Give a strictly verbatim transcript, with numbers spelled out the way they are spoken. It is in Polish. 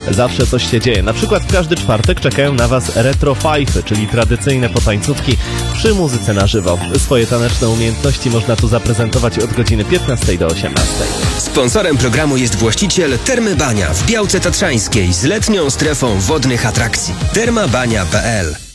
zawsze coś się dzieje. Na przykład w każdy czwartek czekają na Was retro fajfy, czyli tradycyjne potańcówki przy muzyce na żywo. Swoje taneczne umiejętności można tu zaprezentować od godziny piętnastej do osiemnastej. Sponsorem programu jest właściciel Termy Bania w Białce Tatrzańskiej z letnią strefą wodnych atrakcji. termabania kropka p l